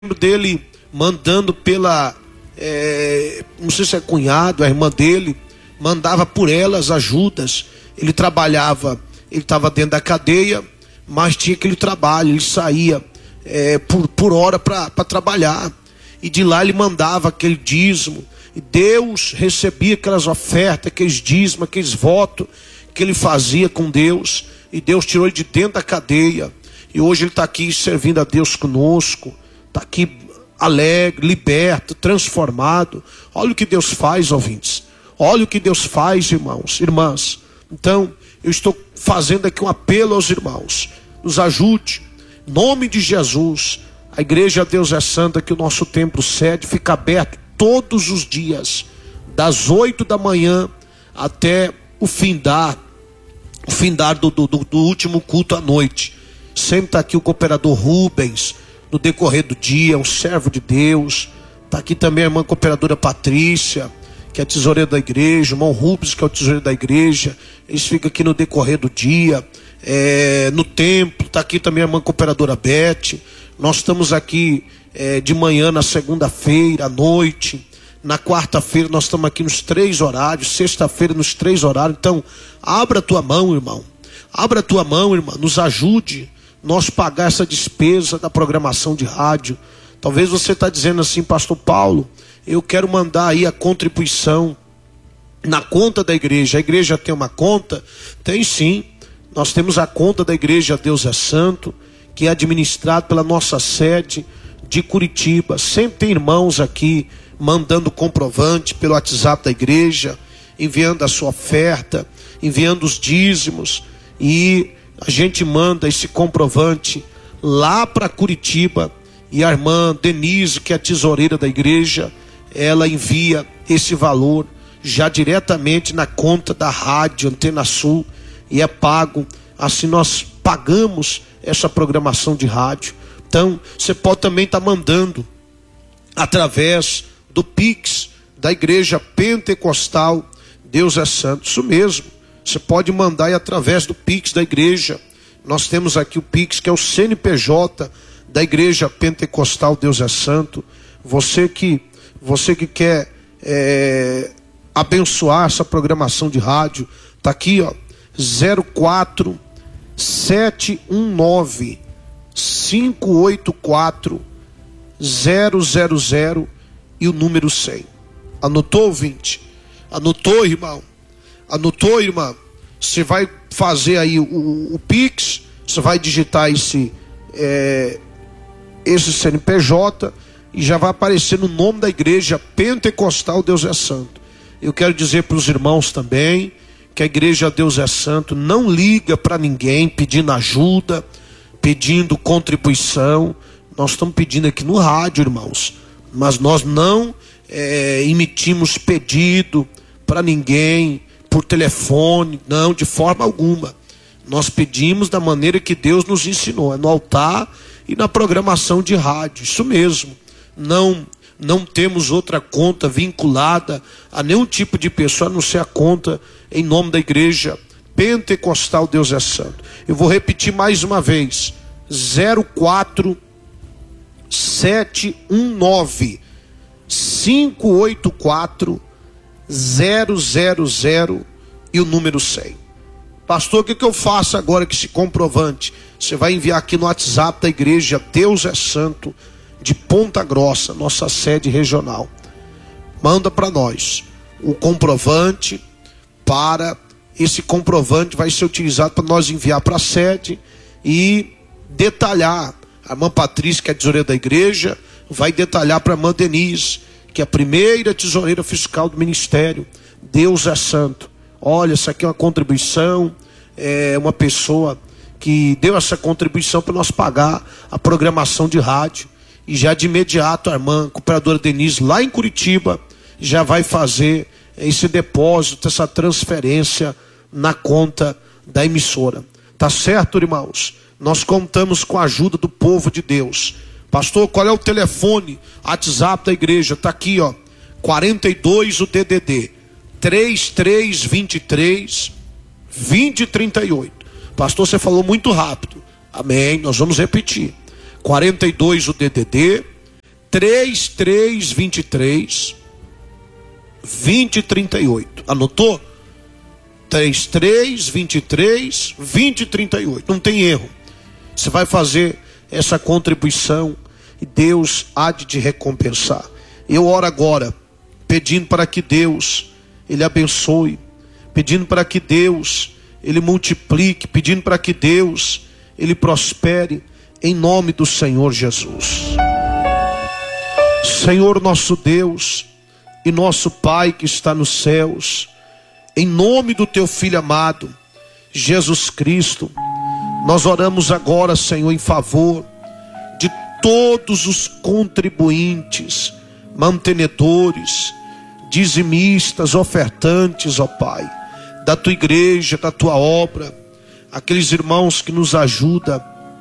dele mandando pela, não sei se é cunhado, a irmã dele, mandava por elas ajudas. Ele trabalhava, ele estava dentro da cadeia, mas tinha aquele trabalho, ele saía por hora para trabalhar, e de lá ele mandava aquele dízimo, e Deus recebia aquelas ofertas, aqueles dízimos, aqueles votos que ele fazia com Deus, e Deus tirou ele de dentro da cadeia, e hoje ele está aqui servindo a Deus conosco, está aqui alegre, liberto, transformado. Olha o que Deus faz, ouvintes. Olha o que Deus faz, irmãos, irmãs. Então, eu estou fazendo aqui um apelo aos irmãos. Nos ajude. Em nome de Jesus. A igreja Deus é Santa, que o nosso templo sede fica aberto todos os dias, das 8 da manhã até o findar do último culto à noite. Sempre está aqui o cooperador Rubens, no decorrer do dia, um servo de Deus. Está aqui também a irmã cooperadora Patrícia, que é a tesoureira da igreja, o irmão Rubens, que é o tesoureiro da igreja. Eles ficam aqui no decorrer do dia, no templo. Está aqui também a irmã cooperadora Beth. Nós estamos aqui de manhã na segunda-feira, à noite. Na quarta-feira nós estamos aqui nos 3 horários, sexta-feira nos 3 horários. Então, abra a tua mão, irmão. Abra a tua mão, irmã. Nos ajude nós pagar essa despesa da programação de rádio. Talvez você está dizendo assim: pastor Paulo, eu quero mandar aí a contribuição na conta da igreja. A igreja tem uma conta? Tem sim. Nós temos a conta da igreja Deus é Santo, que é administrado pela nossa sede de Curitiba. Sempre tem irmãos aqui mandando comprovante pelo WhatsApp da igreja, enviando a sua oferta, enviando os dízimos, e a gente manda esse comprovante lá para Curitiba, e a irmã Denise, que é a tesoureira da igreja, ela envia esse valor já diretamente na conta da rádio Antena Sul, e é pago. Assim nós pagamos essa programação de rádio. Então você pode também estar mandando através do Pix da igreja Pentecostal Deus é Santo. Isso mesmo, você pode mandar aí através do Pix da igreja. Nós temos aqui o Pix, que é o CNPJ da igreja Pentecostal Deus é Santo. Você que quer abençoar essa programação de rádio, tá aqui, ó, 04 719 584 000 e o número 100. Anotou, ouvinte? Anotou, irmão? Anotou, irmã? Você vai fazer aí o Pix, você vai digitar esse CNPJ e já vai aparecer no nome da igreja Pentecostal Deus é Santo. Eu quero dizer para os irmãos também que a igreja Deus é Santo não liga para ninguém pedindo ajuda, pedindo contribuição. Nós estamos pedindo aqui no rádio, irmãos, mas nós não emitimos pedido para ninguém por telefone, não, de forma alguma. Nós pedimos da maneira que Deus nos ensinou, no altar e na programação de rádio. Isso mesmo. Não temos outra conta vinculada a nenhum tipo de pessoa, a não ser a conta em nome da igreja Pentecostal Deus é Santo. Eu vou repetir mais uma vez: 04 719 584 000 e o número 100. Pastor, o que eu faço agora com esse comprovante? Você vai enviar aqui no WhatsApp da igreja Deus é Santo de Ponta Grossa, nossa sede regional. Manda para nós o comprovante. Esse comprovante vai ser utilizado para nós enviar para a sede e detalhar. A irmã Patrícia, que é a tesoureira da igreja, vai detalhar para a irmã Denise, que é a primeira tesoureira fiscal do ministério Deus é Santo. Olha, essa aqui é uma contribuição, uma pessoa que deu essa contribuição para nós pagar a programação de rádio. E já de imediato a irmã cooperadora Denise, lá em Curitiba, já vai fazer esse depósito, essa transferência na conta da emissora. Tá certo, irmãos? Nós contamos com a ajuda do povo de Deus. Pastor, qual é o telefone, WhatsApp da igreja? Tá aqui, ó, 42 o DDD 3323 2038. Pastor, você falou muito rápido. Amém, nós vamos repetir. 42 o DDD 3323 2038. Anotou? 3323 2038. Não tem erro. Você vai fazer essa contribuição e Deus há de te recompensar. Eu oro agora pedindo para que Deus Ele abençoe, pedindo para que Deus Ele multiplique, pedindo para que Deus Ele prospere, em nome do Senhor Jesus. Senhor nosso Deus e nosso Pai que está nos céus, em nome do Teu Filho amado, Jesus Cristo, nós oramos agora, Senhor, em favor de todos os contribuintes, mantenedores, dizimistas, ofertantes, ó Pai, da Tua igreja, da Tua obra, aqueles irmãos que nos ajudam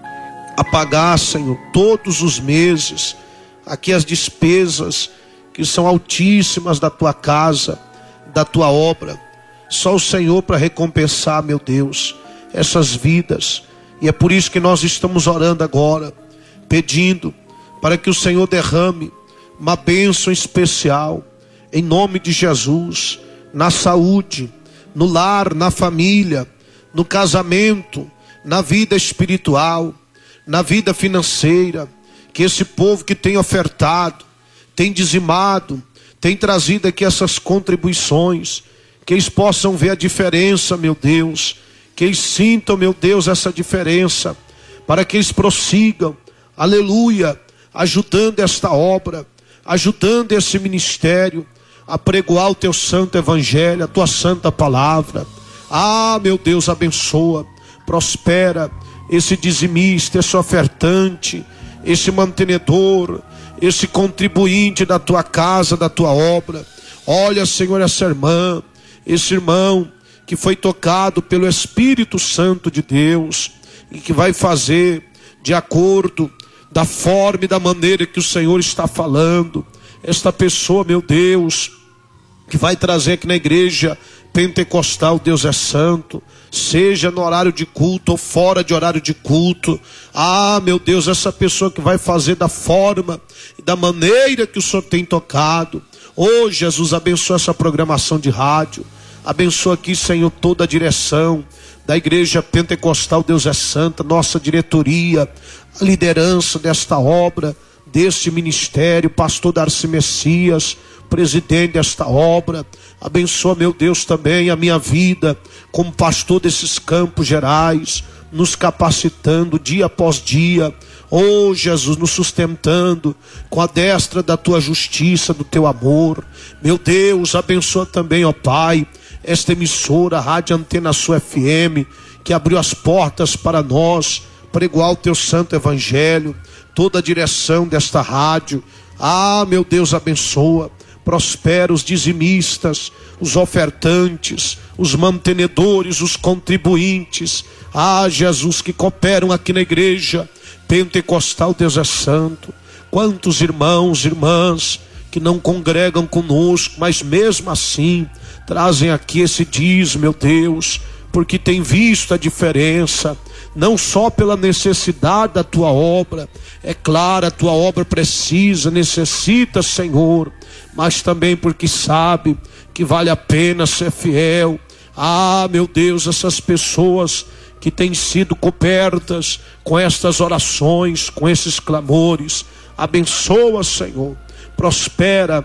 a pagar, Senhor, todos os meses, aqui as despesas que são altíssimas da Tua casa, da Tua obra. Só o Senhor para recompensar, meu Deus, essas vidas. E é por isso que nós estamos orando agora, pedindo para que o Senhor derrame uma bênção especial, em nome de Jesus, na saúde, no lar, na família, no casamento, na vida espiritual, na vida financeira. Que esse povo que tem ofertado, tem dizimado, tem trazido aqui essas contribuições, que eles possam ver a diferença, meu Deus, que eles sintam, meu Deus, essa diferença, para que eles prossigam, aleluia, ajudando esta obra, ajudando esse ministério, a pregoar o Teu santo evangelho, a Tua santa palavra. Ah, meu Deus, abençoa, prospera esse dizimista, esse ofertante, esse mantenedor, esse contribuinte da Tua casa, da Tua obra. Olha, Senhor, essa irmã, esse irmão que foi tocado pelo Espírito Santo de Deus e que vai fazer de acordo da forma e da maneira que o Senhor está falando. Esta pessoa, meu Deus, que vai trazer aqui na igreja pentecostal, Deus é santo, seja no horário de culto ou fora de horário de culto. Ah, meu Deus, essa pessoa que vai fazer da forma e da maneira que o Senhor tem tocado. Oh, Jesus, abençoa essa programação de rádio. Abençoa aqui, Senhor, toda a direção da igreja pentecostal, Deus é santa, nossa diretoria, a liderança desta obra, deste ministério, pastor Darcy Messias, presidente desta obra. Abençoa, meu Deus, também a minha vida como pastor desses Campos Gerais, nos capacitando dia após dia. Oh, Jesus, nos sustentando com a destra da Tua justiça, do Teu amor. Meu Deus, abençoa também, ó Pai, esta emissora, a Rádio Antena Sul FM, que abriu as portas para nós pregoar o Teu santo evangelho, toda a direção desta rádio. Ah, meu Deus, abençoa, prospera os dizimistas, os ofertantes, os mantenedores, os contribuintes. Ah, Jesus, que cooperam aqui na igreja pentecostal, Deus é santo. Quantos irmãos, irmãs que não congregam conosco, mas mesmo assim trazem aqui esse dízimo, meu Deus, porque tem visto a diferença, não só pela necessidade da Tua obra. É claro, a Tua obra precisa, necessita, Senhor, mas também porque sabe que vale a pena ser fiel. Ah, meu Deus, essas pessoas que têm sido cobertas com estas orações, com esses clamores, abençoa, Senhor, prospera,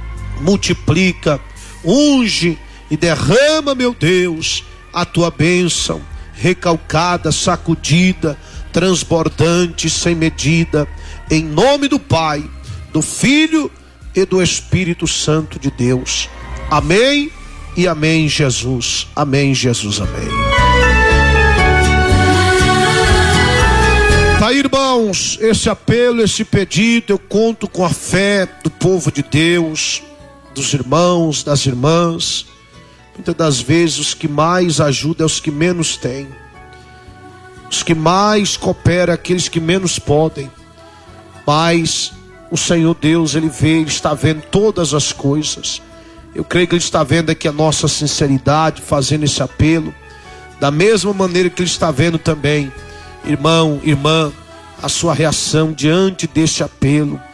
multiplica, unge e derrama, meu Deus, a Tua bênção, recalcada, sacudida, transbordante, sem medida, em nome do Pai, do Filho e do Espírito Santo de Deus. Amém e amém, Jesus. Amém, Jesus, amém. Tá aí, irmãos, esse apelo, esse pedido, eu conto com a fé do povo de Deus, dos irmãos, das irmãs. Muitas das vezes os que mais ajudam é os que menos têm. Os que mais cooperam é aqueles que menos podem. Mas o Senhor Deus, Ele vê, Ele está vendo todas as coisas. Eu creio que Ele está vendo aqui a nossa sinceridade, fazendo esse apelo. Da mesma maneira que Ele está vendo também, irmão, irmã, a sua reação diante deste apelo.